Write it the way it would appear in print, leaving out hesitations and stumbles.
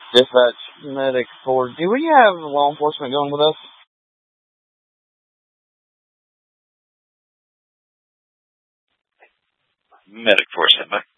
Dispatch medic 4. Do we have law enforcement going with us? Medic 4, stand by.